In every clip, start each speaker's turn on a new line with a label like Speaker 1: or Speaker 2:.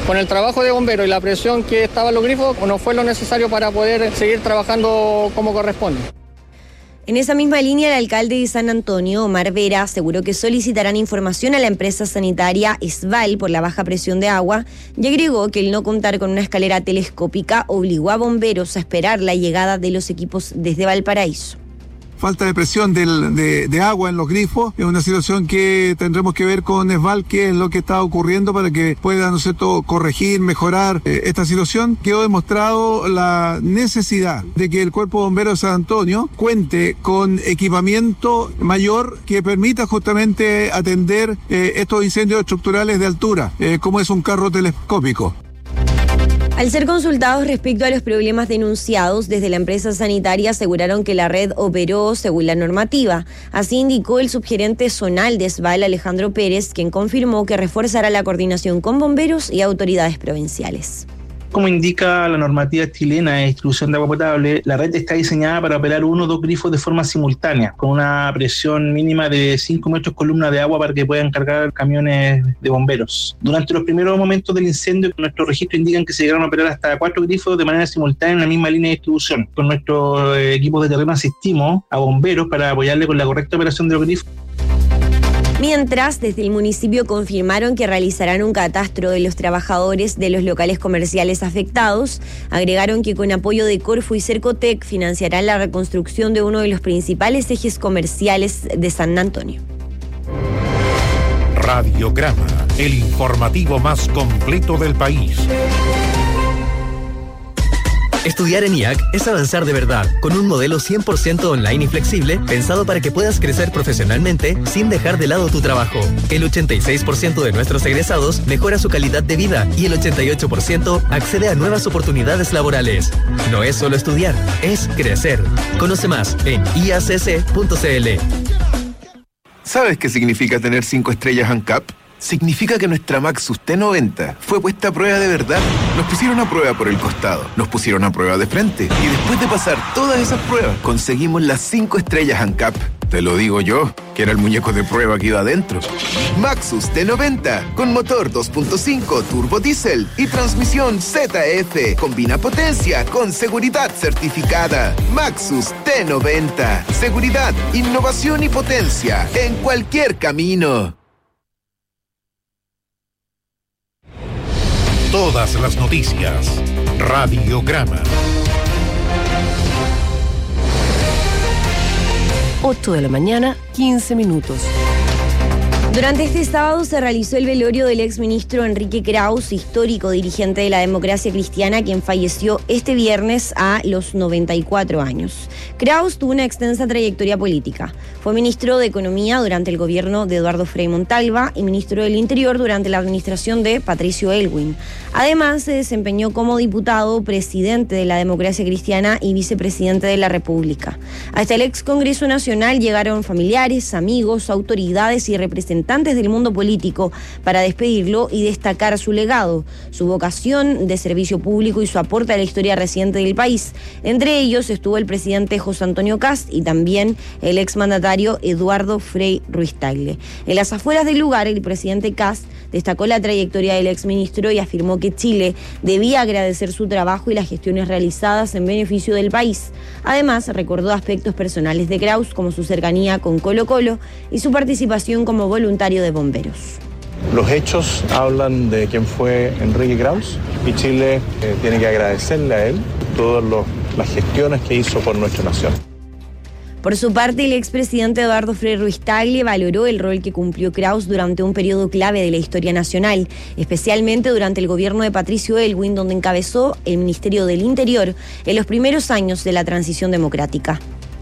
Speaker 1: Con el trabajo de bomberos y la presión que estaba en los grifos, no fue lo necesario para poder seguir trabajando como corresponde.
Speaker 2: En esa misma línea, el alcalde de San Antonio, Omar Vera, aseguró que solicitarán información a la empresa sanitaria Esval por la baja presión de agua y agregó que el no contar con una escalera telescópica obligó a bomberos a esperar la llegada de los equipos desde Valparaíso.
Speaker 3: Falta de presión de agua en los grifos es una situación que tendremos que ver con Esval, qué es lo que está ocurriendo para que pueda, ¿no es cierto?, corregir, mejorar esta situación. Quedó demostrado la necesidad de que el Cuerpo de Bomberos de San Antonio cuente con equipamiento mayor que permita justamente atender estos incendios estructurales de altura, como es un carro telescópico.
Speaker 2: Al ser consultados respecto a los problemas denunciados, desde la empresa sanitaria aseguraron que la red operó según la normativa. Así indicó el subgerente zonal de Esval, Alejandro Pérez, quien confirmó que reforzará la coordinación con bomberos y autoridades provinciales.
Speaker 4: Como indica la normativa chilena de distribución de agua potable, la red está diseñada para operar 1 o 2 grifos de forma simultánea, con una presión mínima de 5 metros columna de agua para que puedan cargar camiones de bomberos. Durante los primeros momentos del incendio, nuestros registros indican que se llegaron a operar hasta 4 grifos de manera simultánea en la misma línea de distribución. Con nuestros equipos de terreno asistimos a bomberos para apoyarle con la correcta operación de los grifos.
Speaker 2: Mientras, desde el municipio confirmaron que realizarán un catastro de los trabajadores de los locales comerciales afectados. Agregaron que con apoyo de Corfo y Cercotec financiarán la reconstrucción de uno de los principales ejes comerciales de San Antonio.
Speaker 5: Radiograma, el informativo más completo del país.
Speaker 6: Estudiar en IAC es avanzar de verdad, con un modelo 100% online y flexible, pensado para que puedas crecer profesionalmente sin dejar de lado tu trabajo. El 86% de nuestros egresados mejora su calidad de vida y el 88% accede a nuevas oportunidades laborales. No es solo estudiar, es crecer. Conoce más en iacc.cl.
Speaker 7: ¿Sabes qué significa tener 5 estrellas ANCAP? Significa que nuestra Maxus T90 fue puesta a prueba de verdad. Nos pusieron a prueba por el costado, nos pusieron a prueba de frente y después de pasar todas esas pruebas conseguimos las 5 estrellas ANCAP. Te lo digo yo, que era el muñeco de prueba que iba adentro. Maxus T90 con motor 2.5 turbo diésel y transmisión ZF. Combina potencia con seguridad certificada. Maxus T90. Seguridad, innovación y potencia en cualquier camino.
Speaker 5: Todas las noticias. Radiograma.
Speaker 8: 8 de la mañana, 15 minutos.
Speaker 2: Durante este sábado se realizó el velorio del exministro Enrique Kraus, histórico dirigente de la democracia cristiana, quien falleció este viernes a los 94 años. Kraus tuvo una extensa trayectoria política. Fue ministro de Economía durante el gobierno de Eduardo Frei Montalva y ministro del Interior durante la administración de Patricio Aylwin. Además, se desempeñó como diputado, presidente de la democracia cristiana y vicepresidente de la República. Hasta el ex Congreso Nacional llegaron familiares, amigos, autoridades y representantes del mundo político para despedirlo y destacar su legado, su vocación de servicio público y su aporte a la historia reciente del país. Entre ellos estuvo el presidente José Antonio Kast y también el exmandatario Eduardo Frei Ruiz-Tagle. En las afueras del lugar, el presidente Kast destacó la trayectoria del exministro y afirmó que Chile debía agradecer su trabajo y las gestiones realizadas en beneficio del país. Además, recordó aspectos personales de Kraus, como su cercanía con Colo-Colo y su participación como voluntario de bomberos.
Speaker 9: Los hechos hablan de quién fue Enrique Kraus y Chile tiene que agradecerle a él todas las gestiones que hizo por nuestra nación.
Speaker 2: Por su parte, el expresidente Eduardo Frei Ruiz-Tagle valoró el rol que cumplió Kraus durante un periodo clave de la historia nacional, especialmente durante el gobierno de Patricio Aylwin, donde encabezó el Ministerio del Interior en los primeros años de la transición democrática.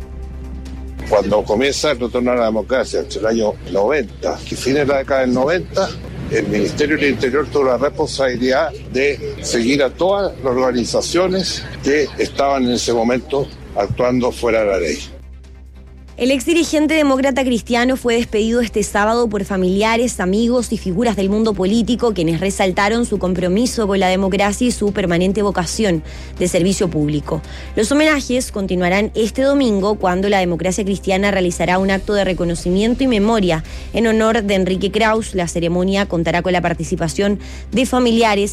Speaker 10: Cuando comienza el retorno a la democracia, entre el año 90 y fines de la década del 90, el Ministerio del Interior tuvo la responsabilidad de seguir a todas las organizaciones que estaban en ese momento actuando fuera de la ley.
Speaker 2: El exdirigente demócrata cristiano fue despedido este sábado por familiares, amigos y figuras del mundo político, quienes resaltaron su compromiso con la democracia y su permanente vocación de servicio público. Los homenajes continuarán este domingo, cuando la democracia cristiana realizará un acto de reconocimiento y memoria en honor de Enrique Kraus. La ceremonia contará con la participación de familiares